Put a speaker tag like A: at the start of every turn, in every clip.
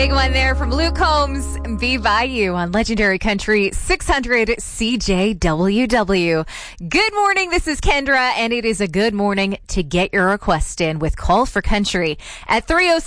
A: Big one there from Luke Combs, Be By You on Legendary Country 600 CJWW. Good morning, this is Kendra, and it is a good morning to get your request in with Call for Country at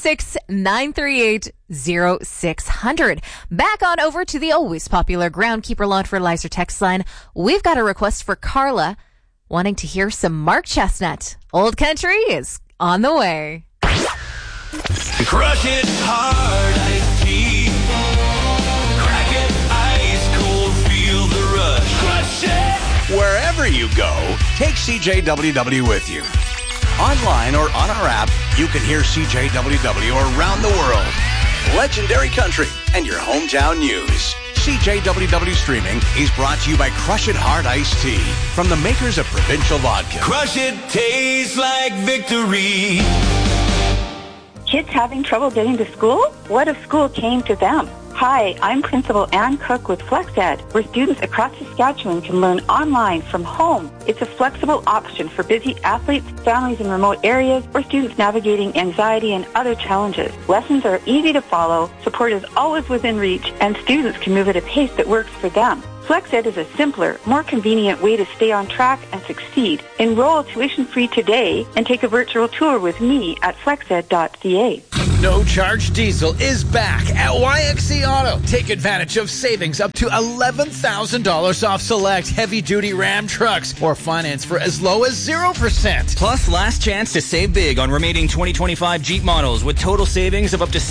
A: 306-938-0600. Back on over to the always popular Groundkeeper Lawn Fertilizer text line. We've got a request for Carla, wanting to hear some Mark Chestnut. Old Country is on the way.
B: Crush it hard, iced tea. Crack it ice cold, feel the rush. Crush it!
C: Wherever you go, take CJWW with you. Online or on our app, you can hear CJWW around the world. Legendary Country and your hometown news. CJWW Streaming is brought to you by Crush It Hard Iced Tea from the makers of Provincial Vodka.
B: Crush it tastes like victory.
D: Kids having trouble getting to school? What if school came to them? Hi, I'm Principal Ann Cook with FlexEd, where students across Saskatchewan can learn online from home. It's a flexible option for busy athletes, families in remote areas, or students navigating anxiety and other challenges. Lessons are easy to follow, support is always within reach, and students can move at a pace that works for them. FlexEd is a simpler, more convenient way to stay on track and succeed. Enroll tuition-free today and take a virtual tour with me at flexed.ca.
E: No Charge Diesel is back at YXC Auto. Take advantage of savings up to $11,000 off select heavy-duty Ram trucks or finance for as low as 0%.
F: Plus, last chance to save big on remaining 2025 Jeep models with total savings of up to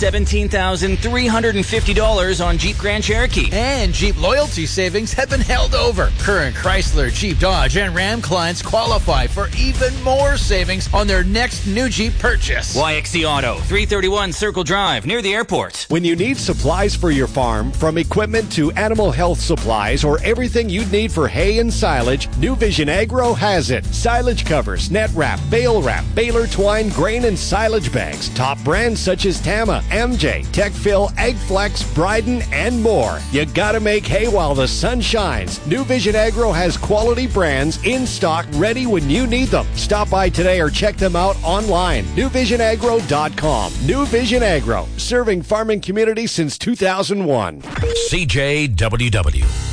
F: $17,350 on Jeep Grand Cherokee.
E: And Jeep loyalty savings have been held over. Current Chrysler, Jeep, Dodge, and Ram clients qualify for even more savings on their next new Jeep purchase.
F: YXC Auto, 331 Circle Drive, near the airport.
G: When you need supplies for your farm, from equipment to animal health supplies or everything you'd need for hay and silage, New Vision Agro has it. Silage covers, net wrap, bale wrap, baler twine, grain and silage bags. Top brands such as Tama, MJ, TechFill, Eggflex, Bryden, and more. You gotta make hay while the sun shines. New Vision Agro has quality brands in stock ready when you need them. Stop by today or check them out online. NewVisionAgro.com. New Vision Agro, serving farming communities since 2001.
C: CJWW.